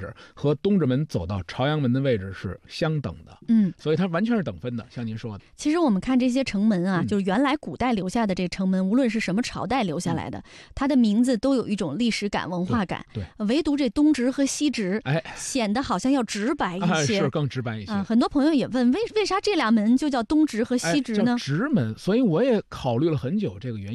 置和东直门走到朝阳门的位置是相等的。所以它完全是等分的，像您说的。 其实我们看这些城门啊，就是原来古代留下的这个城门，无论是什么朝代留下来的，它的名字都有一种历史感、文化感。 对， 唯独这东直和西直，显得好像要直白一些， 是更直白一些。 很多朋友也问，为啥这俩门就叫东直和西直呢？ 叫直门，所以我也考虑了很久这个原因。